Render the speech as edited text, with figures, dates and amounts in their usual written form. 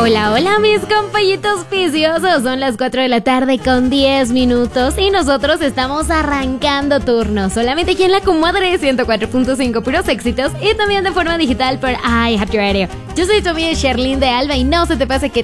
Hola, hola mis compañitos viciosos, son las 4 de la tarde con 10 minutos y nosotros estamos arrancando turno, solamente aquí en la Comadre 104.5 puros éxitos y también de forma digital por iHeartRadio. Yo soy tu amiga Sherlyn de Alba y no se te pase que